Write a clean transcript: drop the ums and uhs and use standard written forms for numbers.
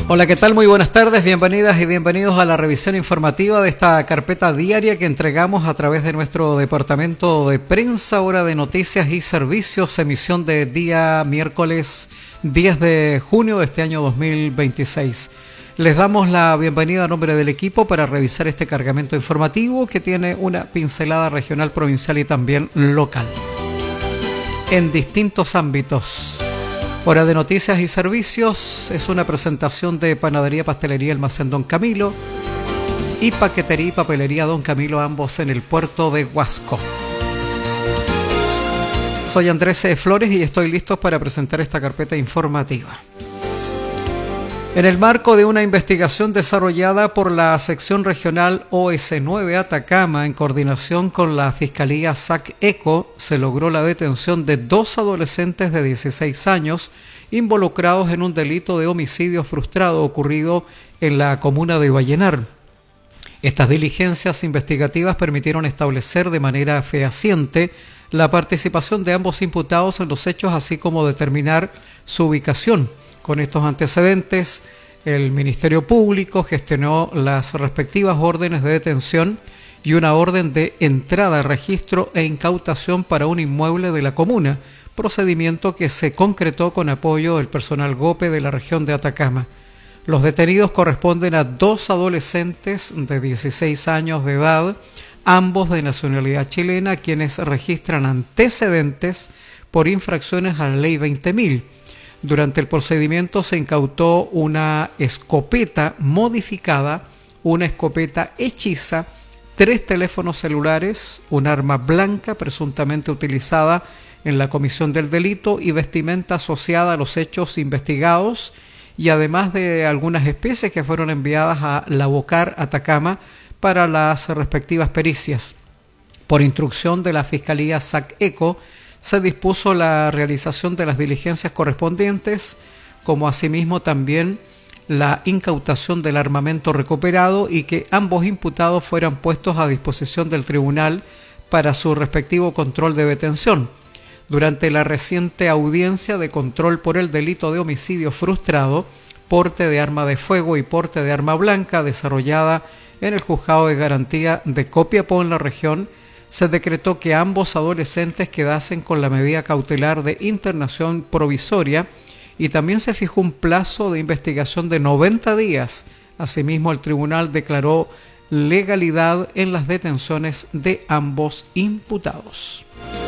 Hola, ¿qué tal? Muy buenas tardes, bienvenidas y bienvenidos a la revisión informativa de esta carpeta diaria que entregamos a través de nuestro departamento de prensa, hora de noticias y servicios, emisión de día miércoles 10 de junio de este año 2026. Les damos la bienvenida a nombre del equipo para revisar este cargamento informativo que tiene una pincelada regional, provincial y también local en distintos ámbitos. Hora de noticias y servicios es una presentación de Panadería, Pastelería Almacén Don Camilo y Paquetería y Papelería Don Camilo, ambos en el puerto de Huasco. Soy Andrés Flores y estoy listo para presentar esta carpeta informativa. En el marco de una investigación desarrollada por la sección regional OS9 Atacama en coordinación con la Fiscalía SAC-ECO, se logró la detención de 2 adolescentes de 16 años involucrados en un delito de homicidio frustrado ocurrido en la comuna de Vallenar. Estas diligencias investigativas permitieron establecer de manera fehaciente la participación de ambos imputados en los hechos, así como determinar su ubicación. Con estos antecedentes, el Ministerio Público gestionó las respectivas órdenes de detención y una orden de entrada, registro e incautación para un inmueble de la comuna, procedimiento que se concretó con apoyo del personal GOPE de la región de Atacama. Los detenidos corresponden a 2 adolescentes de 16 años de edad, ambos de nacionalidad chilena, quienes registran antecedentes por infracciones a la Ley 20.000. Durante el procedimiento se incautó una escopeta modificada, una escopeta hechiza, 3 teléfonos celulares, un arma blanca presuntamente utilizada en la comisión del delito y vestimenta asociada a los hechos investigados, y además de algunas especies que fueron enviadas a Lavocar, Atacama, para las respectivas pericias. Por instrucción de la Fiscalía SAC-ECO, se dispuso la realización de las diligencias correspondientes, como asimismo también la incautación del armamento recuperado y que ambos imputados fueran puestos a disposición del tribunal para su respectivo control de detención. Durante la reciente audiencia de control por el delito de homicidio frustrado, porte de arma de fuego y porte de arma blanca desarrollada en el Juzgado de Garantía de Copiapó en la región, se decretó que ambos adolescentes quedasen con la medida cautelar de internación provisoria y también se fijó un plazo de investigación de 90 días. Asimismo, el tribunal declaró legalidad en las detenciones de ambos imputados.